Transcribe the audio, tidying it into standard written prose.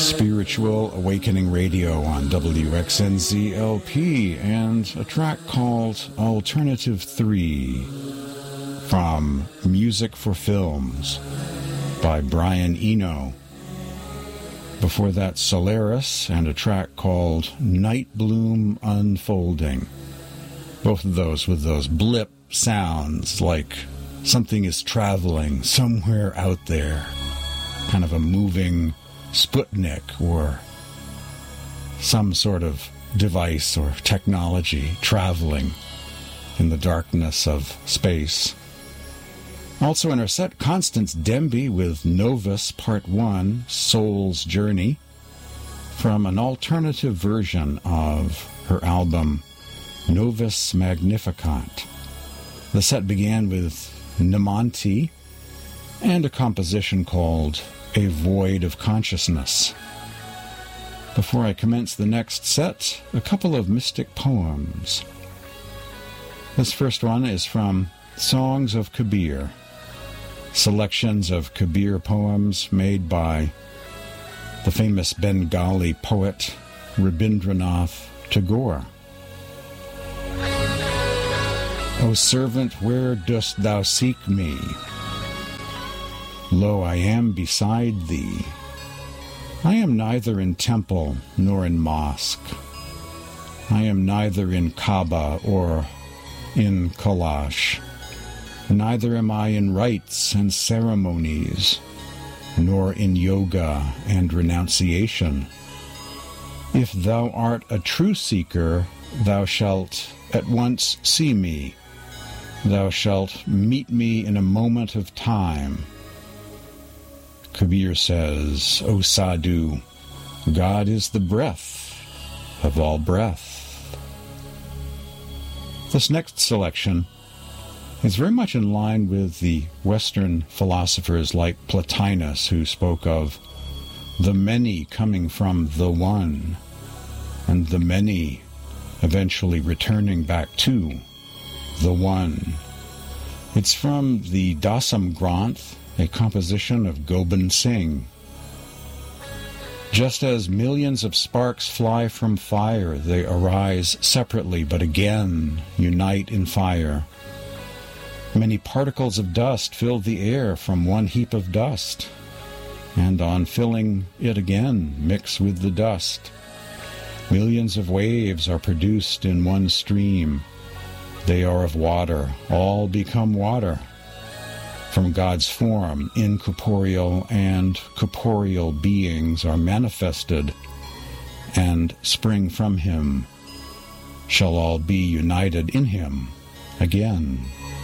Spiritual Awakening Radio on WXNZ-LP, and a track called Alternative 3 from Music for Films by Brian Eno. Before that, Solaris and a track called Night Bloom Unfolding. Both of those with those blip sounds like something is traveling somewhere out there. Kind of a moving Sputnik or some sort of device or technology traveling in the darkness of space. Also in our set, Constance Demby with Novus Part 1, Soul's Journey, from an alternative version of her album Novus Magnificat. The set began with Namanti and a composition called A Void of Consciousness. Before I commence the next set, a couple of mystic poems. This first one is from Songs of Kabir, selections of Kabir poems made by the famous Bengali poet Rabindranath Tagore. O servant, where dost thou seek me? Lo, I am beside thee. I am neither in temple nor in mosque. I am neither in Kaaba or in Kailash. Neither am I in rites and ceremonies, nor in yoga and renunciation. If thou art a true seeker, thou shalt at once see me. Thou shalt meet me in a moment of time. Kabir says, O Sadhu, God is the breath of all breath. This next selection is very much in line with the Western philosophers like Plotinus, who spoke of the many coming from the one, and the many eventually returning back to the one. It's from the Dasam Granth, a composition of Gobind Singh. Just as millions of sparks fly from fire, they arise separately, but again unite in fire. Many particles of dust fill the air from one heap of dust, and on filling it again, mix with the dust. Millions of waves are produced in one stream. They are of water, all become water. From God's form, incorporeal and corporeal beings are manifested, and spring from Him, shall all be united in Him again.